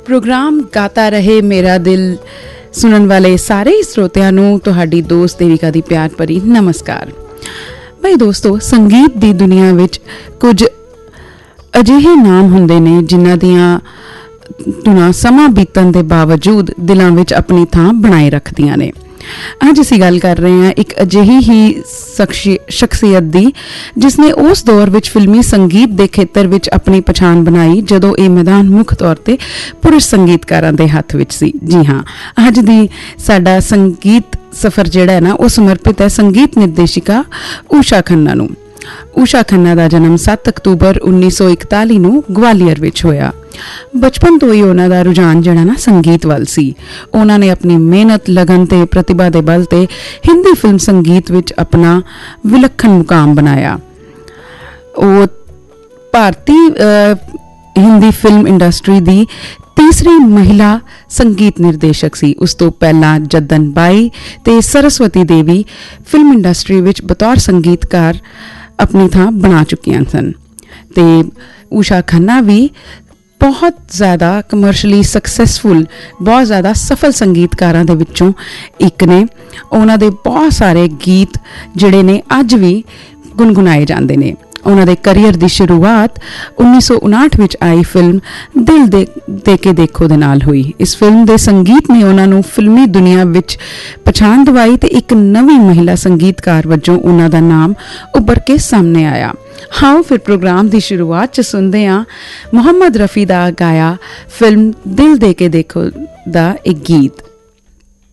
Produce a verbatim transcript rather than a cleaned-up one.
Programme गाता रहे मेरा दिल सुनने वाले सारे श्रोतिਆਂ ਨੂੰ ਤੁਹਾਡੀ ਦੋਸਤ ਦੇਵਿਕਾ ਦੀ ਪਿਆਰ ਭਰੀ ਨਮਸਕਾਰ। ਭਾਈ ਦੋਸਤੋ, ਸੰਗੀਤ ਦੀ ਦੁਨੀਆ ਵਿੱਚ ਕੁਝ ਅਜਿਹੇ ਨਾਮ ਹੁੰਦੇ ਨੇ ਜਿਨ੍ਹਾਂ ਦੀਆਂ ਧੁਨਾਂ ਸਮਾਂ ਬੀਤਣ ਦੇ ਬਾਵਜੂਦ ਦਿਲਾਂ ਵਿੱਚ ਆਪਣੀ ਥਾਂ ਬਣਾਏ ਰੱਖਦੀਆਂ ਨੇ। ਅੱਜ ਅਸੀਂ ਗੱਲ ਕਰ ਰਹੇ ਹਾਂ ਇੱਕ ਅਜਿਹੀ ਹੀ ਸ਼ਖਸੀਅਤ ਦੀ ਜਿਸ ਨੇ ਉਸ ਦੌਰ ਵਿੱਚ ਫਿਲਮੀ ਸੰਗੀਤ ਦੇ ਖੇਤਰ ਵਿੱਚ ਆਪਣੀ ਪਛਾਣ ਬਣਾਈ ਜਦੋਂ ਇਹ ਮੈਦਾਨ ਮੁੱਖ ਤੌਰ ਤੇ ਪੁਰਸ਼ ਸੰਗੀਤਕਾਰਾਂ ਦੇ ਹੱਥ ਵਿੱਚ ਸੀ। ਜੀ ਹਾਂ, ਅੱਜ ਦੀ ਸਾਡਾ ਸੰਗੀਤ ਸਫ਼ਰ ਜਿਹੜਾ ਹੈ ਨਾ ਉਹ ਸਮਰਪਿਤ ਹੈ ਸੰਗੀਤ ਨਿਰਦੇਸ਼ਿਕਾ ਊਸ਼ਾ ਖੰਨਾ ਨੂੰ। ਊਸ਼ਾ ਖੰਨਾ ਦਾ ਜਨਮ ਸੱਤ ਅਕਤੂਬਰ ਉੱਨੀ ਸੌ ਇਕਤਾਲੀ ਨੂੰ ਗਵਾਲੀਅਰ ਵਿੱਚ ਹੋਇਆ। ਬਚਪਨ ਤੋਂ ਹੀ ਉਹਨਾਂ ਦਾ ਰੁਝਾਨ ਜਿਹੜਾ ਨਾ ਸੰਗੀਤ ਵੱਲ ਸੀ। ਉਹਨਾਂ ਨੇ ਆਪਣੀ ਮਿਹਨਤ, ਲਗਨ ਤੇ ਪ੍ਰਤਿਭਾ ਦੇ ਬਲ ਤੇ ਹਿੰਦੀ ਫਿਲਮ ਸੰਗੀਤ ਵਿੱਚ ਆਪਣਾ ਵਿਲੱਖਣ ਮੁਕਾਮ ਬਣਾਇਆ। ਉਹ ਭਾਰਤੀ ਹਿੰਦੀ ਫਿਲਮ ਇੰਡਸਟਰੀ ਦੀ ਤੀਸਰੀ ਮਹਿਲਾ ਸੰਗੀਤ ਨਿਰਦੇਸ਼ਕ ਸੀ। ਉਸ ਤੋਂ ਪਹਿਲਾਂ ਜੱਦਨ ਬਾਈ ਤੇ ਸਰਸਵਤੀ ਦੇਵੀ ਫਿਲਮ ਇੰਡਸਟਰੀ ਵਿੱਚ ਬਤੌਰ ਸੰਗੀਤਕਾਰ ਆਪਣੀ ਥਾਂ ਬਣਾ ਚੁੱਕੀਆਂ ਸਨ ਤੇ ਊਸ਼ਾ ਖੰਨਾ ਵੀ ਬਹੁਤ ਜ਼ਿਆਦਾ ਕਮਰਸ਼ਲੀ ਸਕਸੈਸਫੁਲ, ਬਹੁਤ ਜ਼ਿਆਦਾ ਸਫਲ ਸੰਗੀਤਕਾਰਾਂ ਦੇ ਵਿੱਚੋਂ ਇੱਕ ਨੇ। ਉਹਨਾਂ ਦੇ ਬਹੁਤ ਸਾਰੇ ਗੀਤ ਜਿਹੜੇ ਨੇ ਅੱਜ ਵੀ ਗੁਣਗੁਣਾਏ ਜਾਂਦੇ ਨੇ। ਉਹਨਾਂ ਦੇ ਕਰੀਅਰ ਦੀ ਸ਼ੁਰੂਆਤ ਉੱਨੀ ਸੌ ਉਣਾਹਠ ਵਿੱਚ ਆਈ ਫਿਲਮ ਦਿਲ ਦੇ ਦੇ ਕੇ ਦੇਖੋ ਦੇ ਨਾਲ ਹੋਈ। ਇਸ ਫਿਲਮ ਦੇ ਸੰਗੀਤ ਨੇ ਉਹਨਾਂ ਨੂੰ ਫਿਲਮੀ ਦੁਨੀਆ ਵਿੱਚ ਪਛਾਣ ਦਿਵਾਈ ਤੇ ਇੱਕ ਨਵੀਂ ਮਹਿਲਾ ਸੰਗੀਤਕਾਰ ਵਜੋਂ ਉਹਨਾਂ ਦਾ ਨਾਮ ਉੱਭਰ ਕੇ ਸਾਹਮਣੇ ਆਇਆ। ਹਾਂ, ਫਿਰ ਪ੍ਰੋਗਰਾਮ ਦੀ ਸ਼ੁਰੂਆਤ 'ਚ ਸੁਣਦੇ ਹਾਂ ਮੁਹੰਮਦ ਰਫੀ ਦਾ ਗਾਇਆ ਫਿਲਮ ਦਿਲ ਦੇ ਕੇ ਦੇਖੋ ਦਾ ਇੱਕ ਗੀਤ।